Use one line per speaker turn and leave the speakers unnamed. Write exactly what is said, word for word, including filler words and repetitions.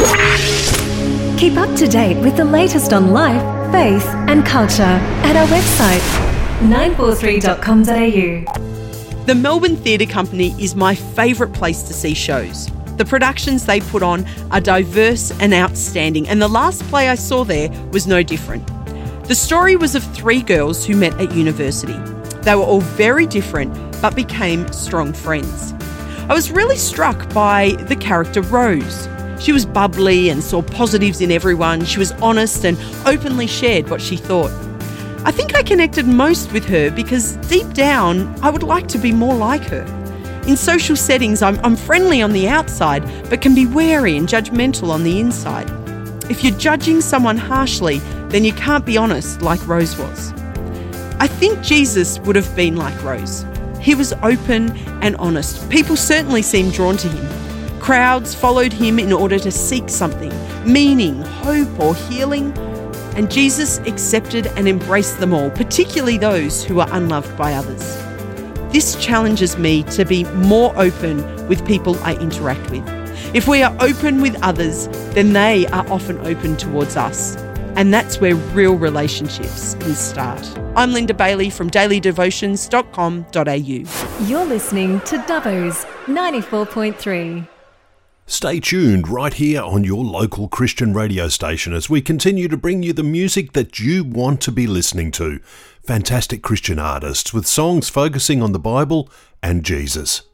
Keep up to date with the latest on life, faith and culture at our website, nine four three dot com dot a u.
The Melbourne Theatre Company is my favourite place to see shows. The productions they put on are diverse and outstanding, and the last play I saw there was no different. The story was of three girls who met at university. They were all very different, but became strong friends. I was really struck by the character Rose. She was bubbly and saw positives in everyone. She was honest and openly shared what she thought. I think I connected most with her because deep down, I would like to be more like her. In social settings, I'm, I'm friendly on the outside, but can be wary and judgmental on the inside. If you're judging someone harshly, then you can't be honest like Rose was. I think Jesus would have been like Rose. He was open and honest. People certainly seemed drawn to him. Crowds followed him in order to seek something, meaning, hope or healing. And Jesus accepted and embraced them all, particularly those who are unloved by others. This challenges me to be more open with people I interact with. If we are open with others, then they are often open towards us. And that's where real relationships can start. I'm Linda Bailey from daily devotions dot com dot a u.
You're listening to Dubbo's ninety-four point three.
Stay tuned right here on your local Christian radio station as we continue to bring you the music that you want to be listening to. Fantastic Christian artists with songs focusing on the Bible and Jesus.